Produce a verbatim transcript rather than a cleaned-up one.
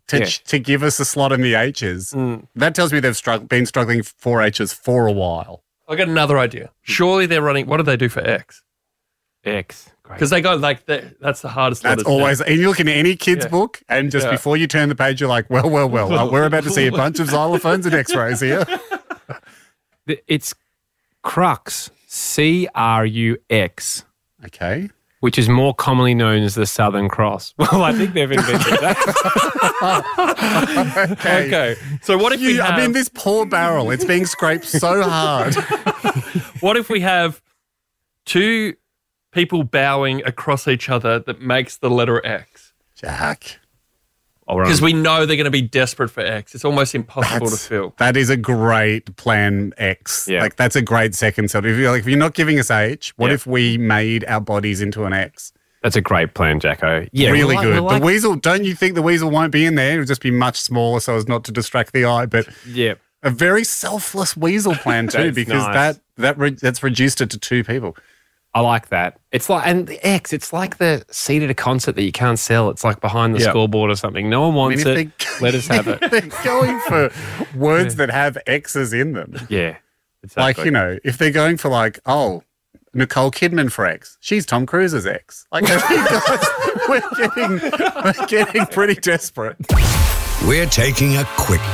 to Yeah. to give us a slot in the H's. Mm. That tells me they've strugg- been struggling for H's for a while. I got another idea. Surely they're running. What do they do for X? X. Great. Because they go like the, that's the hardest. That's letters always, now. and you look into any kid's Yeah. book, and just Yeah. before you turn the page, you're like, well, well, well, uh, we're about to see a bunch of xylophones and X-rays here. The- It's Crux. C R U X. Okay. Which is more commonly known as the Southern Cross. Well, I think they've invented that. Okay. Okay. So what if we You, have? I mean, this poor barrel, it's being scraped so hard. What if we have two people bowing across each other that makes the letter X? Jack. Because we know they're going to be desperate for X. It's almost impossible That's- to fill. That is a great plan X. Yeah. Like that's a great second set. If you're like, if you're not giving us H, what Yeah. if we made our bodies into an X? That's a great plan, Jacko. Yeah, really we like- good. we like- the weasel, don't you think the weasel won't be in there? It'll just be much smaller so as not to distract the eye. But Yeah. a very selfless weasel plan too, That's because nice. that that re- that's reduced it to two people. I like that. It's like, and the X, it's like the seat at a concert that you can't sell. It's like behind the Yeah. scoreboard or something. No one wants if it. they- Let us have it. They're going for words that have X's in them. Yeah. Like, Exactly. you know, if they're going for like, oh, Nicole Kidman for X, she's Tom Cruise's ex. Like, guys, we're getting, we're getting pretty desperate. We're taking a quick